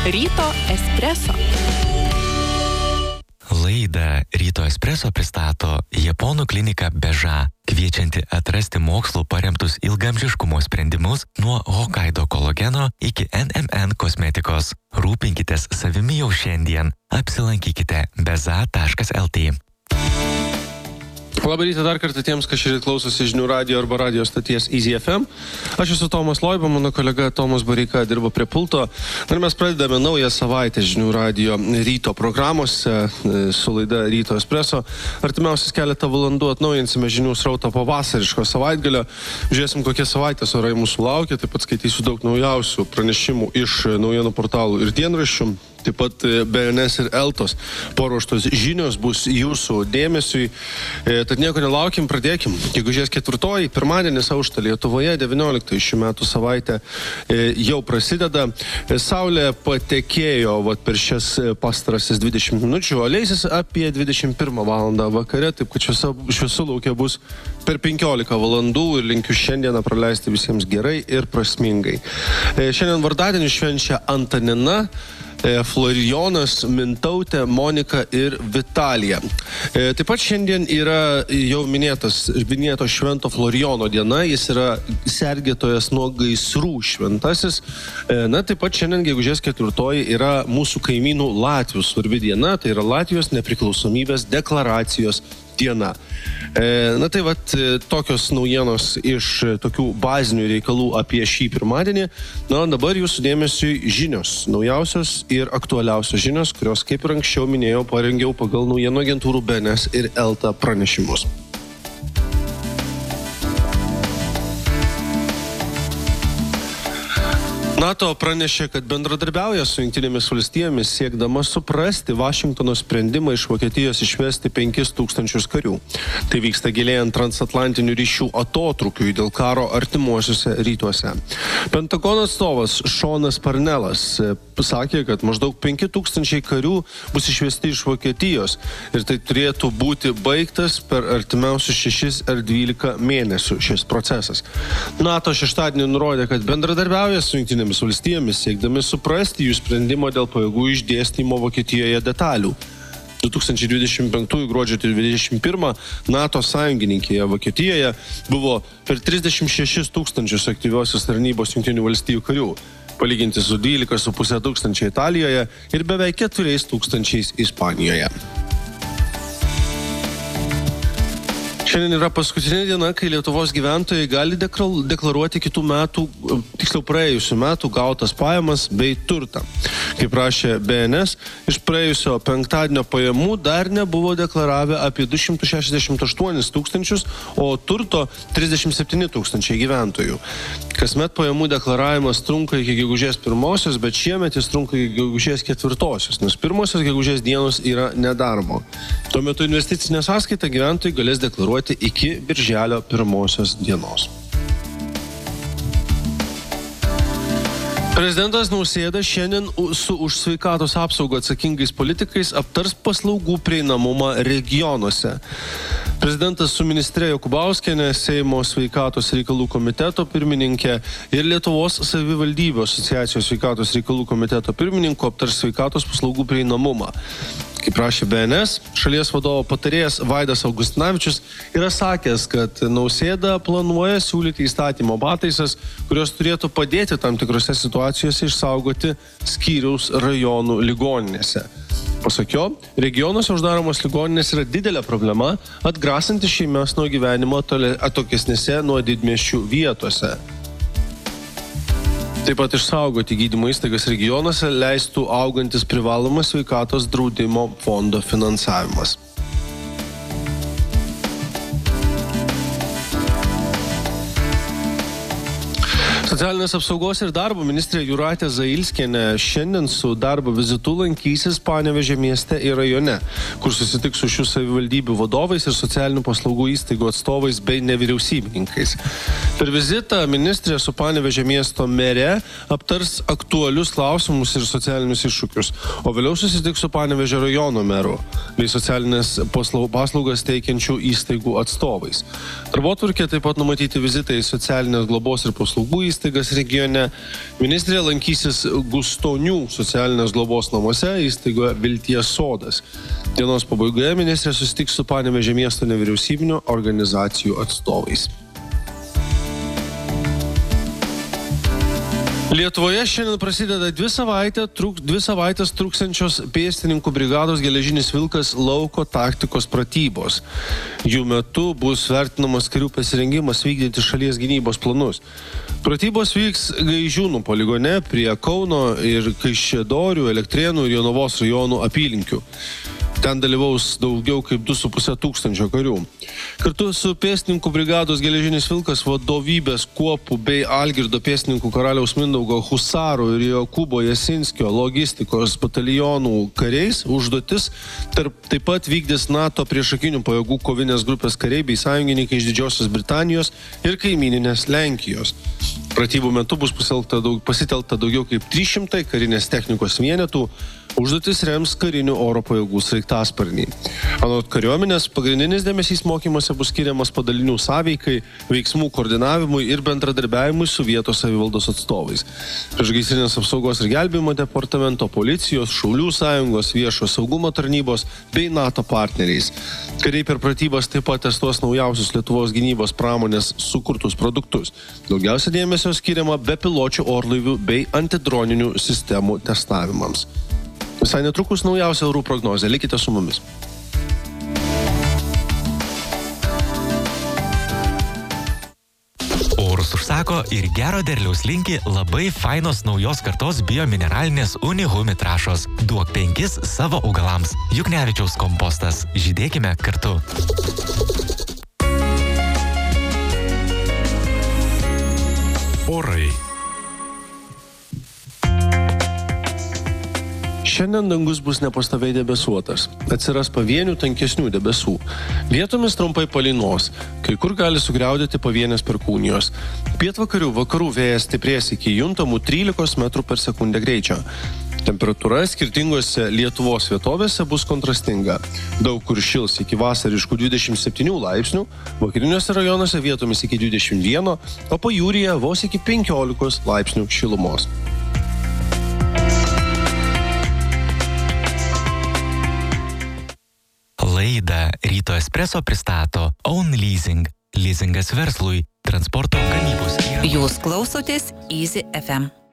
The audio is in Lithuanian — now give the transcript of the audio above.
Ryto espreso. Laidą Ryto espreso pristato Japonų klinika Beža, kviečianti atrasti mokslu paremtus ilgamžiškumo sprendimus nuo Hokkaido kolageno iki NMN kosmetikos. Rūpinkitės savimi jau šiandien. Apsilankykite beza.lt. Labą rytą dar kartą tiems, kas šiandien klausosi žinių radijo arba radio stoties Easy FM. Aš esu Tomas Loiba, mano kolega Tomas Bareika dirba prie pulto. Ir mes pradedame naują savaitę žinių radijo ryto programuose su laida Ryto espreso. Artimiausias keletą valandų atnaujinsime žinių srautą po vasariško savaitgalio. Žiūrėsim, kokie savaitės orai mūsų laukia. Taip pat skaitysiu daug naujausių pranešimų iš naujienų portalų ir dienraščių. Taip pat BNS ir Eltos paruoštos žinios bus jūsų dėmesiui. Tad nieko nelaukim, pradėkim. Gegužės 4, pirmadienis aušta Lietuvoje, 19 šių metų savaitė jau prasideda. Saulė patekėjo per šias pastarasis 20 minučių, o leisis apie 21 valandą vakare, taip kad šviesų laukia bus per 15 valandų ir linkiu šiandieną praleisti visiems gerai ir prasmingai. Šiandien vardadienį švenčia Antanina, Florijonas, Mintautė, Monika ir Vitalija. Taip pat šiandien yra jau minėto Švento Florijono diena, jis yra sergėtojas nuo gaisrų šventasis. Taip pat šiandien gegužės 4 yra mūsų kaimynų Latvių svarbi diena, tai yra Latvijos nepriklausomybės deklaracijos diena. Tokios naujienos iš tokių bazinių reikalų apie šį pirmadienį. Dabar jūsų dėmesiui žinios, naujausios ir aktualiausios žinios, kurios, kaip ir anksčiau minėjau, parengiau pagal naujienų agentūrų BNS ir Elta pranešimus. NATO pranešė, kad bendradarbiauja su Jungtinėmis valstijomis siekdama suprasti Vašingtono sprendimą iš Vokietijos išvesti 5000 karių. Tai vyksta gilėjant transatlantinių ryšių atotrūkiui dėl karo artimuosiuose rytuose. Pentagono atstovas Šonas Parnelas sakė, kad maždaug 5000 karių bus išvesti iš Vokietijos ir tai turėtų būti baigtas per artimiausius 6 ar 12 mėnesių šis procesas. NATO šeštadienį nurodė, kad bendradarbiauja su Jungtinėmis valstijomis, siekdami suprasti jų sprendimo dėl pajėgų išdėstymo Vokietijoje detalių. 2025 gruodžio 21 NATO sąjungininkėje Vokietijoje buvo per 36 000 aktyviosios tarnybos Jungtinių valstijų karių, palyginti su 12 500 Italijoje ir beveik 4 000 Ispanijoje. Šiandien yra paskutinė diena, kai Lietuvos gyventojai gali deklaruoti praėjusių metų gautas pajamas bei turtą. Kaip rašė BNS, iš praėjusio penktadienio pajamų dar nebuvo deklaravę apie 268 000, o turto 37 000 gyventojų. Kasmet pajamų deklaravimas trunka iki gegužės 1, bet šiemet jis trunka iki gegužės 4, nes pirmosios gegužės dienos yra nedarbo. Tuo metu investicinę sąskaitą gyventojai galės deklaruoti iki birželio 1 dienos. Prezidentas Nausėda šiandien su už sveikatos apsaugą atsakingais politikais aptars paslaugų prieinamumą regionuose. Prezidentas su ministre Jokubauskiene, Seimo sveikatos reikalų komiteto pirmininkė ir Lietuvos savivaldybių asociacijos sveikatos reikalų komiteto pirmininku aptars sveikatos paslaugų prieinamumą. Kaip rašė BNS, šalies vadovo patarėjas Vaidas Augustinavičius yra sakęs, kad Nausėda planuoja siūlyti įstatymo pataisas, kurios turėtų padėti tam tikrose situacijose išsaugoti skyriaus rajonų ligoninėse. Pasak jo, regionuose uždaromos ligoninės yra didelė problema, atgrasanti šeimas nuo gyvenimo atokesnėse nuo didmiesčių vietose. Taip pat išsaugoti gydymo įstaigas regionuose leistų augantis privalomas sveikatos draudimo fondo finansavimas. Socialinės apsaugos ir darbo ministrė Jūratė Zailskienė šiandien su darbo vizitu lankysis Panevėžio mieste ir rajone, kur susitiks su šių savivaldybių vadovais ir socialinių paslaugų įstaigų atstovais bei nevyriausybininkais. Per vizitą ministrė su Panevėžio miesto mere aptars aktualius klausimus ir socialinius iššūkius, o vėliau susitiks su Panevėžio rajono meru bei socialinės paslaugas teikiančių įstaigų atstovais. Darbotvarkėje taip pat numatyti vizitai į socialinės globos ir paslaugų įstaigas, įstaigas regione. Ministrė lankysis Gustonių socialinės globos namuose, įstaigoje Vilties sodas. Dienos pabaigoje ministrė susitiks su Panevėžio miesto nevyriausybinių organizacijų atstovais. Lietuvoje šiandien prasideda 2 savaitės truksiančios pėstininkų brigados Geležinis Vilkas lauko taktikos pratybos. Jų metu bus vertinamas karių pasirengimas vykdyti šalies gynybos planus. Pratybos vyks Gaižiūnų poligone prie Kauno ir Kaišiadorių, Elektrėnų ir Jonavos rajonų apylinkių. Ten dalyvaus daugiau kaip 2,5 tūkstančio karių. Kartu su pėstininkų brigados Geležinis Vilkas vadovybės kuopų bei Algirdo pėstininkų karaliaus Mindaugo husarų ir Jokūbo Jasinskio logistikos batalionų kariais užduotis taip pat vykdys NATO priešakinių pajėgų kovinės grupės kariai bei sąjungininkai iš Didžiosios Britanijos ir kaimyninės Lenkijos. Pratybų metu bus pasitelkta daugiau kaip 300 karinės technikos vienetų. Užduotis rems karinių oro pajėgų sraigtasparniai. Anot kariuomenės, pagrindinis dėmesys mokymuose bus skiriamas padalinių sąveikai, veiksmų koordinavimui ir bendradarbiavimui su vietos savivaldos atstovais. Priešgaisrinės apsaugos ir gelbėjimo departamento, policijos, Šaulių sąjungos, viešo saugumo tarnybos bei NATO partneriais. Kariai per pratybas taip pat testuos naujausius Lietuvos gynybos pramonės sukurtus produktus. Daugiausia dėmesio skiriama bepiločių orlaivių bei antidroninių sistemų testavimams. Visai netrukus naujausia orų prognozė. Likite su mumis. Orus užsako ir gero derliaus linki labai fainos naujos kartos biomineralinės Unihumi trąšos. Duok 5 savo augalams. Juknevičiaus kompostas. Žydėkime kartu. Orai. Šiandien dangus bus nepastoviai debesuotas. Atsiras pavienių tankesnių debesų. Vietomis trumpai palynos, kai kur gali sugriaudėti pavienės perkūnijos. Pietvakarių vakarų vėjas stiprės iki juntamų 13 metrų per sekundę greičio. Temperatūra skirtingose Lietuvos vietovėse bus kontrastinga. Daug kur šils iki vasariškų 27 laipsnių, vakariniuose rajonuose vietomis iki 21, o pajūryje vos iki 15 laipsnių šilumos. Laidą Ryto Espresso pristato Own Leasing. Leasingas verslui, transporto gamybos įrangos. Jūs klausotės Easy FM.